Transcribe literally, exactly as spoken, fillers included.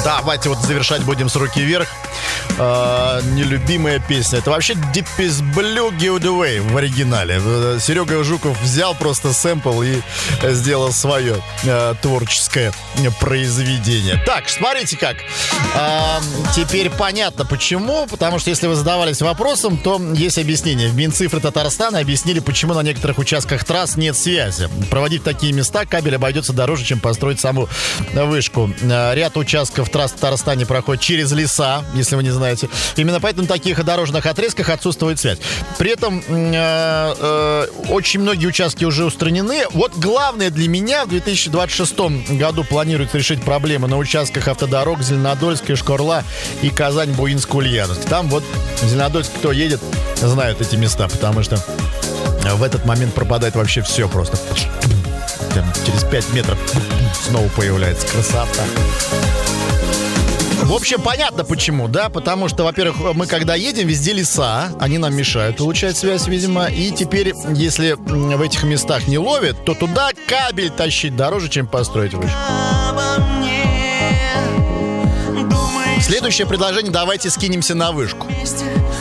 Давайте вот завершать будем с руки вверх. Uh, нелюбимая песня. Это вообще Deep is Blue Give It Away в оригинале. Серега Жуков взял просто сэмпл и сделал свое uh, творческое произведение. Так, смотрите как. Uh, теперь понятно почему. Потому что если вы задавались вопросом, то есть объяснение. В Минцифры Татарстана объяснили, почему на некоторых участках трасс нет связи. Проводить в такие места кабель обойдется дороже, чем построить саму вышку. Uh, ряд участков трасс в Татарстане проходит через леса, если вы не знаете. Именно поэтому на таких дорожных отрезках отсутствует связь. При этом э, э, очень многие участки уже устранены. Вот главное для меня в две тысячи двадцать шестом году планируется решить проблемы на участках автодорог Зеленодольская, Шкорла и Казань-Буинск-Ульяновск. Там вот в Зеленодольск, кто едет, знают эти места, потому что в этот момент пропадает вообще все просто. Там через пять метров снова появляется красота. В общем, понятно почему, да, потому что, во-первых, мы когда едем, везде леса, они нам мешают получать связь, видимо, и теперь, если в этих местах не ловят, то туда кабель тащить дороже, чем построить вышку. Следующее предложение: давайте скинемся на вышку.